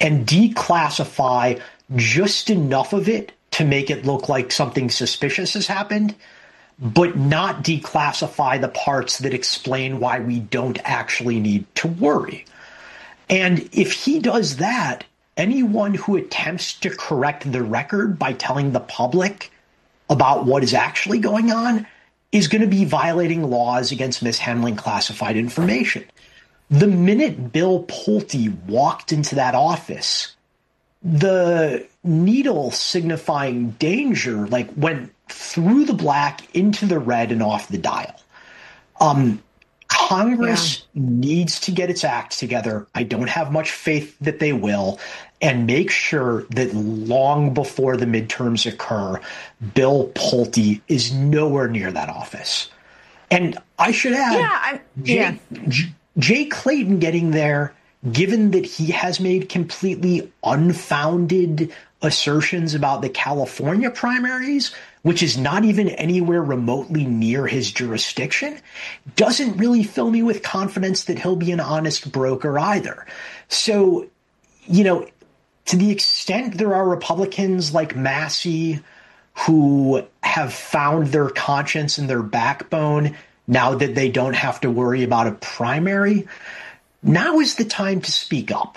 and declassify just enough of it to make it look like something suspicious has happened, but not declassify the parts that explain why we don't actually need to worry. And if he does that, anyone who attempts to correct the record by telling the public about what is actually going on is going to be violating laws against mishandling classified information. The minute Bill Pulte walked into that office, the needle signifying danger went through the black into the red and off the dial. Congress needs to get its act together. I don't have much faith that they will, and make sure that long before the midterms occur, Bill Pulte is nowhere near that office. And I should add, Jay Clayton getting there, given that he has made completely unfounded assertions about the California primaries, which is not even anywhere remotely near his jurisdiction, doesn't really fill me with confidence that he'll be an honest broker either. So, to the extent there are Republicans like Massey who have found their conscience and their backbone now that they don't have to worry about a primary, now is the time to speak up.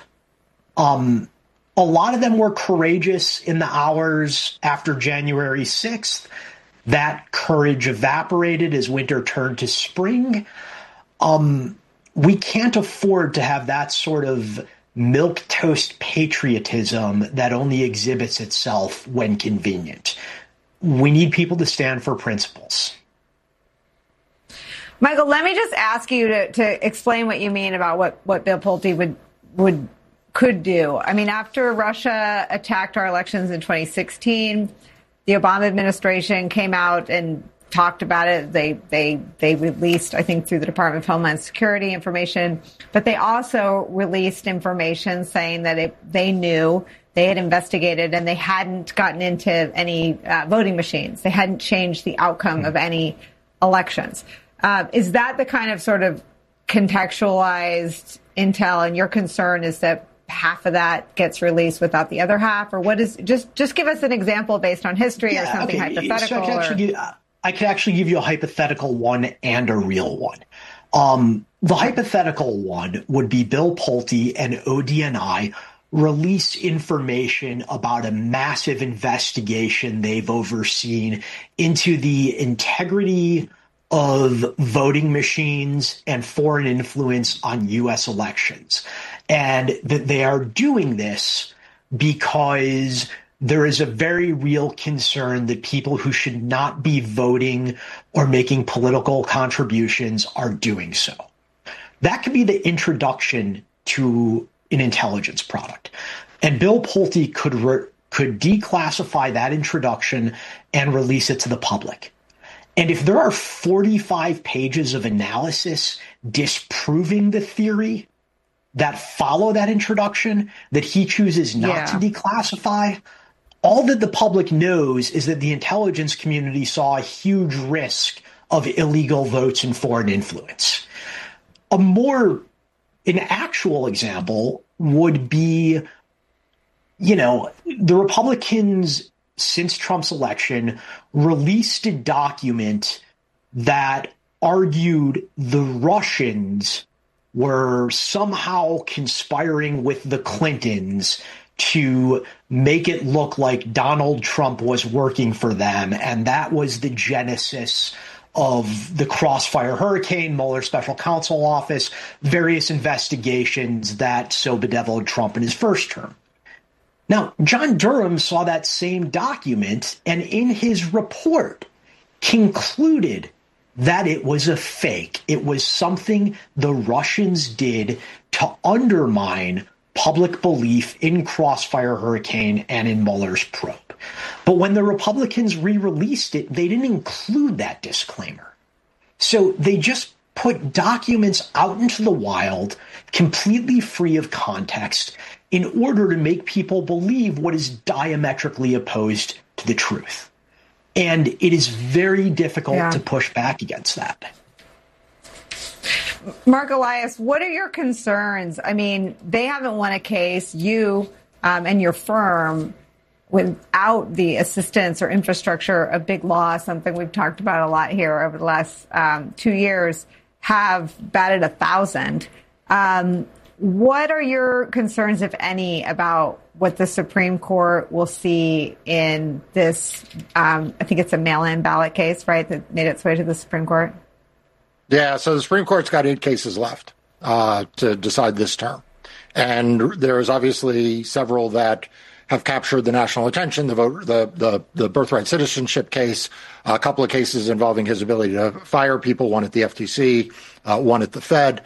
A lot of them were courageous in the hours after January 6th. That courage evaporated as winter turned to spring. We can't afford to have that sort of milquetoast patriotism that only exhibits itself when convenient. We need people to stand for principles. Michael, let me just ask you to explain what you mean about what Bill Pulte could do. I mean, after Russia attacked our elections in 2016, the Obama administration came out and talked about it. They released, I think, through the Department of Homeland Security information, but they also released information saying that they knew, they had investigated, and they hadn't gotten into any voting machines. They hadn't changed the outcome of any elections. Is that the kind of sort of contextualized intel, and your concern is that half of that gets released without the other half, or what is, just give us an example based on history or something hypothetical. So I could actually give you a hypothetical one and a real one. The hypothetical one would be Bill Pulte and ODNI release information about a massive investigation they've overseen into the integrity of voting machines and foreign influence on U.S. elections. And that they are doing this because there is a very real concern that people who should not be voting or making political contributions are doing so. That could be the introduction to an intelligence product. And Bill Pulte could declassify that introduction and release it to the public. And if there are 45 pages of analysis disproving the theory that follow that introduction that he chooses not to declassify, all that the public knows is that the intelligence community saw a huge risk of illegal votes and foreign influence. An actual example would be, the Republicans, since Trump's election, released a document that argued the Russians were somehow conspiring with the Clintons to make it look like Donald Trump was working for them. And that was the genesis of the Crossfire Hurricane, Mueller Special Counsel Office, various investigations that so bedeviled Trump in his first term. Now, John Durham saw that same document and in his report concluded that it was a fake. It was something the Russians did to undermine public belief in Crossfire Hurricane and in Mueller's probe. But when the Republicans re-released it, they didn't include that disclaimer. So they just put documents out into the wild, completely free of context, in order to make people believe what is diametrically opposed to the truth. And it is very difficult to push back against that. Mark Elias, what are your concerns? I mean, they haven't won a case, you and your firm, without the assistance or infrastructure of big law, something we've talked about a lot here over the last 2 years, have batted 1,000. What are your concerns, if any, about what the Supreme Court will see in this, I think it's a mail-in ballot case, right, that made its way to the Supreme Court? Yeah, so the Supreme Court's got 8 cases left to decide this term. And there's obviously several that have captured the national attention, the birthright citizenship case, a couple of cases involving his ability to fire people, one at the FTC, one at the Fed.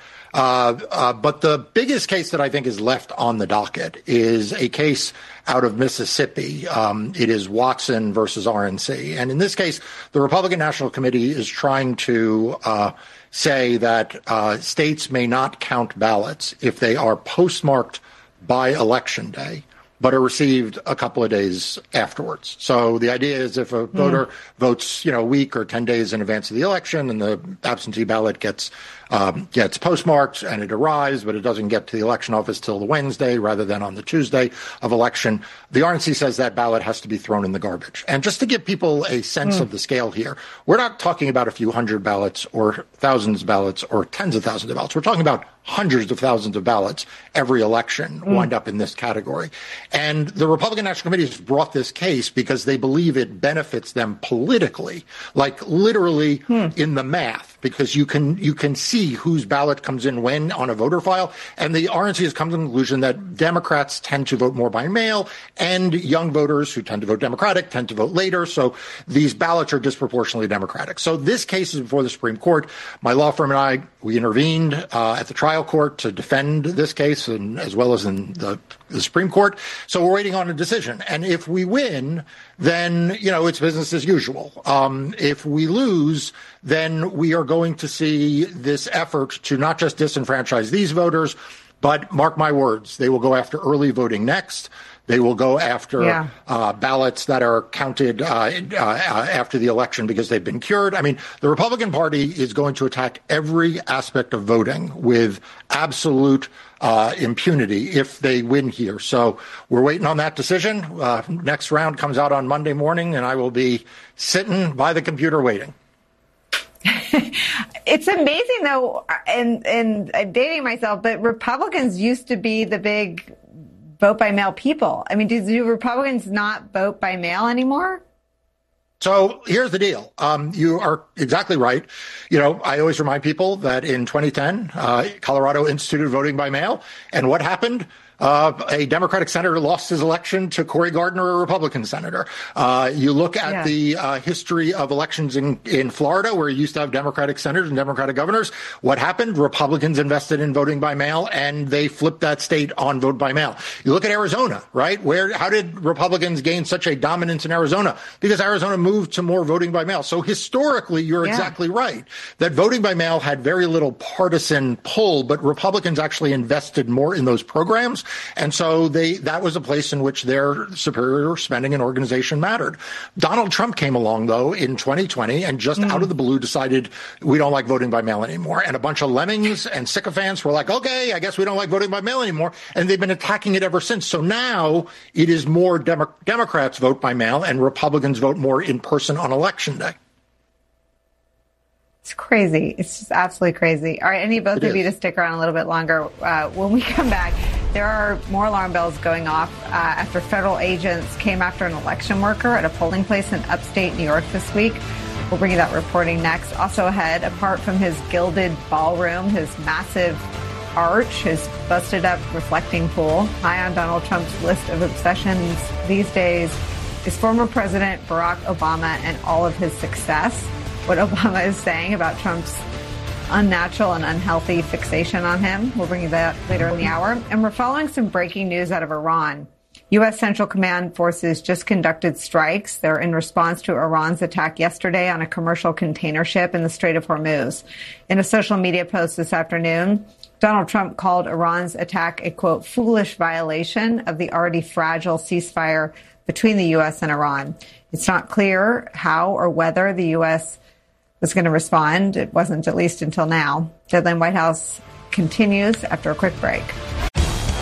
But the biggest case that I think is left on the docket is a case out of Mississippi. It is Watson versus RNC. And in this case, the Republican National Committee is trying to say that states may not count ballots if they are postmarked by Election Day, but are received a couple of days afterwards. So the idea is if a voter votes, a week or 10 days in advance of the election, and the absentee ballot gets postmarked and it arrives, but it doesn't get to the election office till the Wednesday rather than on the Tuesday of election, the RNC says that ballot has to be thrown in the garbage. And just to give people a sense of the scale here, we're not talking about a few hundred ballots or thousands of ballots or tens of thousands of ballots. We're talking about hundreds of thousands of ballots every election wind up in this category. And the Republican National Committee has brought this case because they believe it benefits them politically, like literally in the math, because you can see whose ballot comes in when on a voter file. And the RNC has come to the conclusion that Democrats tend to vote more by mail, and young voters who tend to vote Democratic tend to vote later. So these ballots are disproportionately Democratic. So this case is before the Supreme Court. My law firm and I, we intervened at the trial court to defend this case, and as well as in the Supreme Court. So we're waiting on a decision. And if we win, then, it's business as usual. If we lose, then we are going to see this effort to not just disenfranchise these voters, but mark my words, they will go after early voting next. They will go after ballots that are counted after the election because they've been cured. I mean, the Republican Party is going to attack every aspect of voting with absolute impunity if they win here. So we're waiting on that decision. Next round comes out on Monday morning, and I will be sitting by the computer waiting. It's amazing, though, and I'm dating myself, but Republicans used to be the big vote by mail people. I mean, do Republicans not vote by mail anymore? So here's the deal. You are exactly right. I always remind people that in 2010, Colorado instituted voting by mail. And what happened? A Democratic senator lost his election to Cory Gardner, a Republican senator. You look at the history of elections in Florida, where you used to have Democratic senators and Democratic governors. What happened? Republicans invested in voting by mail, and they flipped that state on vote by mail. You look at Arizona, right? How did Republicans gain such a dominance in Arizona? Because Arizona moved to more voting by mail. So historically, you're exactly right that voting by mail had very little partisan pull, but Republicans actually invested more in those programs. And so that was a place in which their superior spending and organization mattered. Donald Trump came along, though, in 2020 and just out of the blue decided we don't like voting by mail anymore. And a bunch of lemmings and sycophants were like, okay, I guess we don't like voting by mail anymore. And they've been attacking it ever since. So now it is more Democrats vote by mail and Republicans vote more in person on Election Day. It's crazy. It's just absolutely crazy. All right, I need both of you to stick around a little bit longer. When we come back, there are more alarm bells going off after federal agents came after an election worker at a polling place in upstate New York this week. We'll bring you that reporting next. Also ahead, apart from his gilded ballroom, his massive arch, his busted up reflecting pool, high on Donald Trump's list of obsessions these days is former President Barack Obama and all of his success. What Obama is saying about Trump's unnatural and unhealthy fixation on him. We'll bring you that later in the hour. And we're following some breaking news out of Iran. U.S. Central Command forces just conducted strikes. They're in response to Iran's attack yesterday on a commercial container ship in the Strait of Hormuz. In a social media post this afternoon, Donald Trump called Iran's attack a, quote, foolish violation of the already fragile ceasefire between the U.S. and Iran. It's not clear how or whether the U.S. was going to respond. It wasn't, at least until now. Deadline White House continues after a quick break.